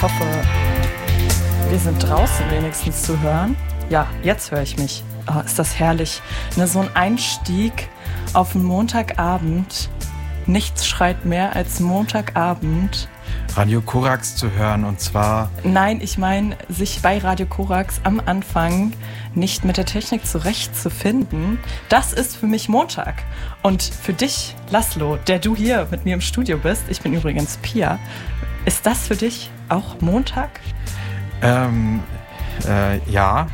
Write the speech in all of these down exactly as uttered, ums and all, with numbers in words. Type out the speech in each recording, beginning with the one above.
hoffe, wir sind draußen wenigstens zu hören. Ja, jetzt höre ich mich. Oh, ist das herrlich. Ne, so ein Einstieg auf einen Montagabend. Nichts schreit mehr als Montagabend. Radio Korax zu hören, und zwar... Nein, ich meine, sich bei Radio Korax am Anfang nicht mit der Technik zurechtzufinden, das ist für mich Montag. Und für dich, Laszlo, der du hier mit mir im Studio bist, ich bin übrigens Pia, ist das für dich auch Montag? Ähm, äh, ja.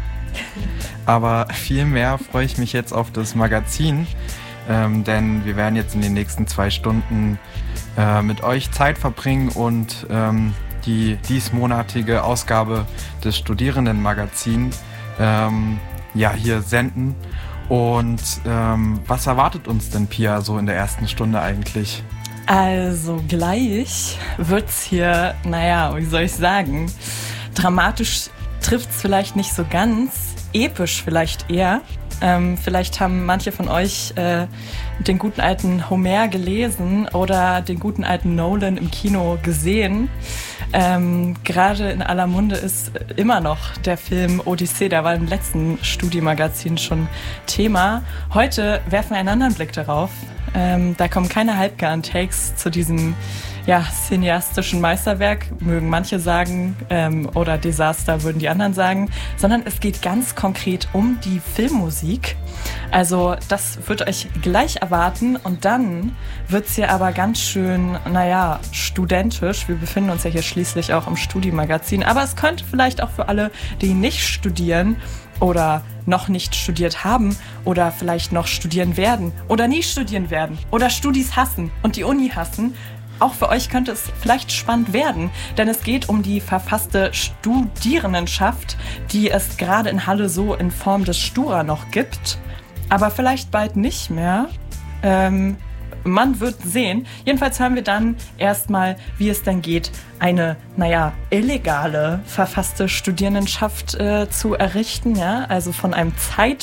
Aber viel mehr freue ich mich jetzt auf das Magazin, ähm, denn wir werden jetzt in den nächsten zwei Stunden äh, mit euch Zeit verbringen und ähm, die diesmonatige Ausgabe des Studierendenmagazins ähm, ja, hier senden. Und ähm, was erwartet uns denn, Pia, so in der ersten Stunde eigentlich? Also gleich wird's hier, naja, wie soll ich sagen, dramatisch trifft's vielleicht nicht so ganz, episch vielleicht eher. Ähm, vielleicht haben manche von euch äh, den guten alten Homer gelesen oder den guten alten Nolan im Kino gesehen. Ähm, gerade in aller Munde ist immer noch der Film Odyssee, der war im letzten Studiemagazin schon Thema. Heute werfen wir einen anderen Blick darauf. Ähm, da kommen keine halbgaren Takes zu diesem ja, cineastischen Meisterwerk, mögen manche sagen, ähm, oder Desaster würden die anderen sagen, sondern es geht ganz konkret um die Filmmusik. Also das wird euch gleich erwarten, und dann wird's hier aber ganz schön, naja, studentisch. Wir befinden uns ja hier schließlich auch im Studiemagazin, aber es könnte vielleicht auch für alle, die nicht studieren oder noch nicht studiert haben oder vielleicht noch studieren werden oder nie studieren werden oder Studis hassen und die Uni hassen, auch für euch könnte es vielleicht spannend werden, denn es geht um die verfasste Studierendenschaft, die es gerade in Halle so in Form des Stura noch gibt, aber vielleicht bald nicht mehr. Ähm, man wird sehen. Jedenfalls hören wir dann erstmal, wie es denn geht, eine, naja, illegale verfasste Studierendenschaft äh, zu errichten. Ja? Also von einem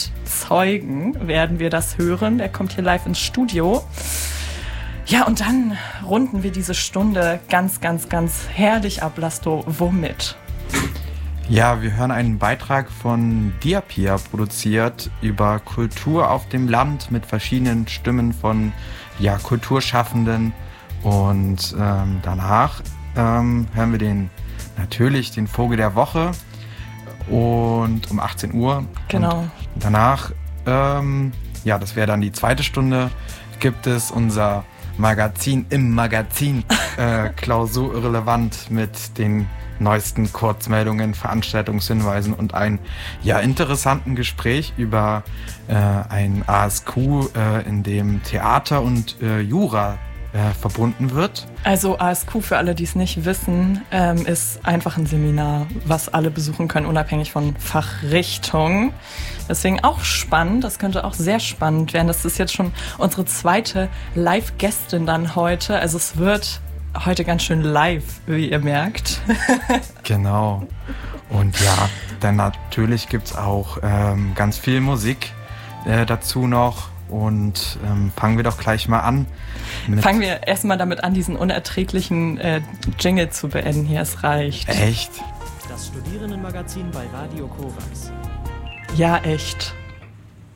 Zeitzeugen werden wir das hören. Der kommt hier live ins Studio. Ja, und dann runden wir diese Stunde ganz, ganz, ganz herrlich ab, Laszlo. Womit? Ja, wir hören einen Beitrag von dir, Pia, produziert über Kultur auf dem Land mit verschiedenen Stimmen von ja, Kulturschaffenden. Und ähm, danach ähm, hören wir den natürlich den Vogel der Woche und um achtzehn Uhr. Genau. Und danach, ähm, ja, das wäre dann die zweite Stunde, gibt es unser Magazin im Magazin, äh, Klausur irrelevant mit den neuesten Kurzmeldungen, Veranstaltungshinweisen und ein ja, interessanten Gespräch über äh, ein A S Q, äh, in dem Theater und äh, Jura äh, verbunden wird. Also A S Q, für alle, die es nicht wissen, ähm, ist einfach ein Seminar, was alle besuchen können, unabhängig von Fachrichtung. Deswegen auch spannend, das könnte auch sehr spannend werden. Das ist jetzt schon unsere zweite Live-Gästin dann heute. Also es wird heute ganz schön live, wie ihr merkt. Genau. Und ja, dann natürlich gibt es auch ähm, ganz viel Musik äh, dazu noch. Und ähm, fangen wir doch gleich mal an. Fangen wir erstmal damit an, diesen unerträglichen äh, Jingle zu beenden hier. Es reicht. Echt? Das Studierendenmagazin bei Radio Korax. Ja, echt.